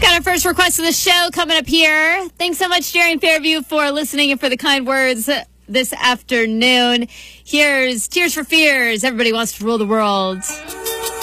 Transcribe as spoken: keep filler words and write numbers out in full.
Got our first request of the show coming up here. Thanks so much, Jerry in Fairview, for listening and for the kind words this afternoon. Here's Tears for Fears. Everybody wants to rule the world.